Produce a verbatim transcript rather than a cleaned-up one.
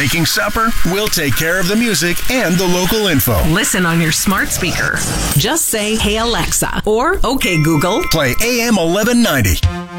making supper, we'll take care of the music and the local info. Listen on your smart speaker. Just say, "Hey Alexa," or "Okay Google." Play A M eleven ninety.